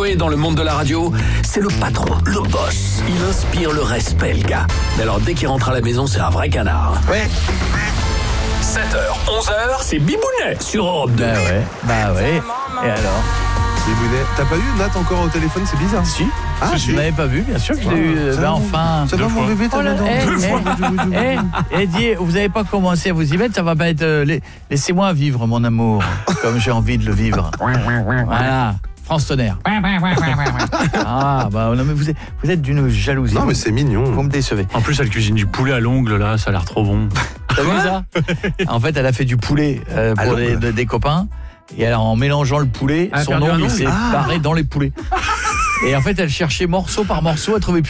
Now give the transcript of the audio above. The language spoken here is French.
Noé dans le monde de la radio, c'est le patron, le boss. Il inspire le respect, le gars. Mais alors, dès qu'il rentre à la maison, c'est un vrai canard. Ouais. 7h, 11h, c'est Bibounet sur Europe 2. Bah ouais. Et alors? Bibounet. T'as pas eu Nat encore au téléphone, c'est bizarre. Si. Ah, Je l'avais pas vu, bien sûr que je l'ai eu. Enfin. Ça va mon bébé, t'as Dis, vous avez pas commencé à vous y mettre, ça va pas être... Laissez-moi vivre, mon amour, comme j'ai envie de le vivre. Voilà. France Tonnerre. Ah, bah non, mais vous êtes d'une jalousie. Non, mais c'est mignon. Vous me décevez. En plus, elle cuisine du poulet à l'ongle, là, ça a l'air trop bon. T'as vu ça? En fait, elle a fait du poulet pour des copains. Et alors, en mélangeant le poulet, son ongle s'est barré dans les poulets. Et en fait, elle cherchait morceau par morceau, elle trouvait plus